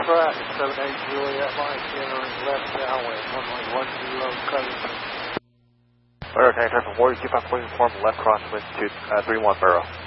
track, 78 Juliet Mike, entering left downwind, runway 10 Covington. Barrow, tank from 42 inform left crosswind to 31 Barrow.